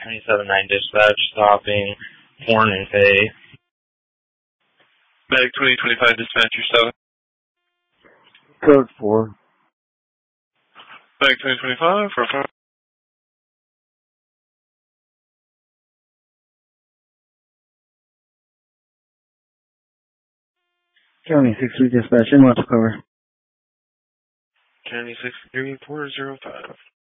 27-9 dispatch, stopping Horn and Fay. Medic 2025 dispatcher 7. Code 4. Medic 2025 for 5. County 63 dispatch, in watch cover. County 63 405.